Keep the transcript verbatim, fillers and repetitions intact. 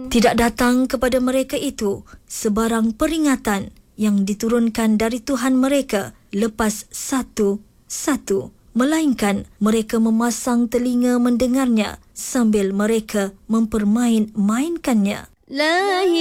Tidak datang kepada mereka itu sebarang peringatan yang diturunkan dari Tuhan mereka lepas satu-satu, melainkan mereka memasang telinga mendengarnya sambil mereka mempermain-mainkannya.